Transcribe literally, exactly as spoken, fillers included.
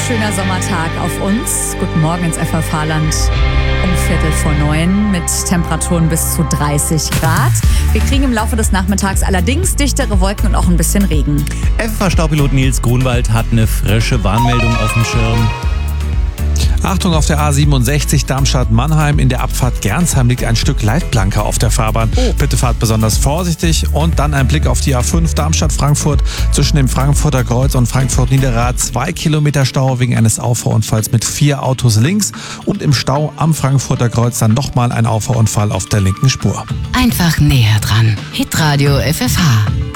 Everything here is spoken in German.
schöner Sommertag auf uns. Guten Morgen ins F V-Land um Viertel vor neun mit Temperaturen bis zu dreißig Grad. Wir kriegen im Laufe des Nachmittags allerdings dichtere Wolken und auch ein bisschen Regen. F V-Staupilot Nils Grunwald hat eine frische Warnmeldung auf dem Schirm. Achtung, auf der A siebenundsechzig Darmstadt-Mannheim. In der Abfahrt Gernsheim liegt ein Stück Leitplanke auf der Fahrbahn. Oh. Bitte fahrt besonders vorsichtig. Und dann ein Blick auf die A fünf Darmstadt-Frankfurt. Zwischen dem Frankfurter Kreuz und Frankfurt-Niederrad zwei Kilometer Stau wegen eines Auffahrunfalls mit vier Autos links. Und im Stau am Frankfurter Kreuz dann nochmal ein Auffahrunfall auf der linken Spur. Einfach näher dran. Hitradio F F H.